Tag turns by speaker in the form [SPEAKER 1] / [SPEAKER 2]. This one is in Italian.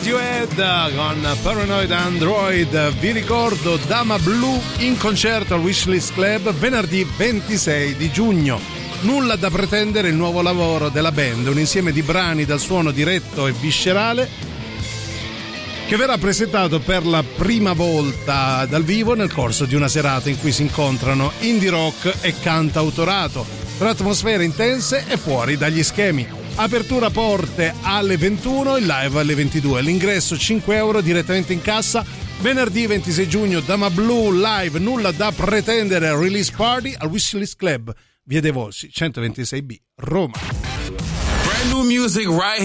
[SPEAKER 1] Radiohead con Paranoid Android. Vi ricordo Dama Blue in concerto al Wishlist Club venerdì 26 di giugno. Nulla da pretendere, il nuovo lavoro della band, un insieme di brani dal suono diretto e viscerale che verrà presentato per la prima volta dal vivo nel corso di una serata in cui si incontrano indie rock e cantautorato, tra atmosfere intense e fuori dagli schemi. Apertura porte alle 21, il live alle 22, l'ingresso €5 direttamente in cassa. Venerdì 26 giugno Dama Blue live, nulla da pretendere, release party al Wishlist Club, Via dei Volsci 126B, Roma.
[SPEAKER 2] Brand new music right here.